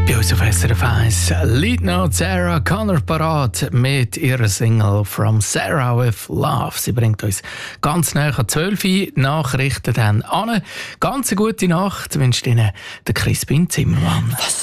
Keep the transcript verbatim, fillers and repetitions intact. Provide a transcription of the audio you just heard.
Bei uns auf S R F eins liegt noch Sarah Connor parat mit ihrer Single «From Sarah with Love». Sie bringt uns ganz nahe an zwölf Uhr Nachrichten dann an. Ganz eine gute Nacht wünscht Ihnen der Crispin Zimmermann. Was